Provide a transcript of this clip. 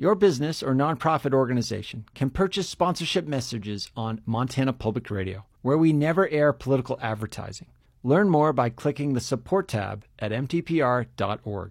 Your business or nonprofit organization can purchase sponsorship messages on Montana Public Radio, where we never air political advertising. Learn more by clicking the support tab at mtpr.org.